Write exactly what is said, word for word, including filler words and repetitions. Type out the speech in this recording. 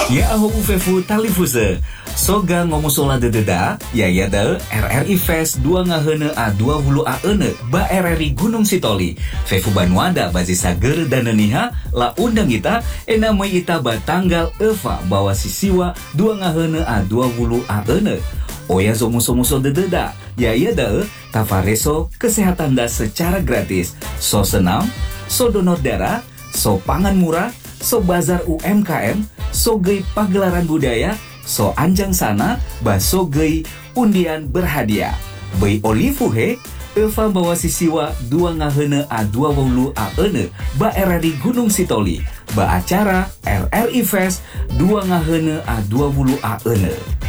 Ya aho ufefu talifuse. Soga ngomusola dededa, ya ya de R R I Fest dua ngahene a dua puluh a ene ba R R I Gunung Sitoli. Fefu Banuada bazi sager dan neniha la undang kita ena mai ita ba tanggal eva bawa sisiwa dua ngahene a dua puluh a ene. Oya zomuso-muso dededa, ya ya de tafareso kesehatan da secara gratis. So senam, so donor darah, so pangan murah, so bazar U M K M, so gei pagelaran budaya, so anjang sana, baso gei undian berhadiah. Bei olifuhe, Eva bawa sisiwa dua ngahene a dua puluh a ene ba R R I Gunung Sitoli, ba acara R R I Fest dua ngahene a dua puluh a ene.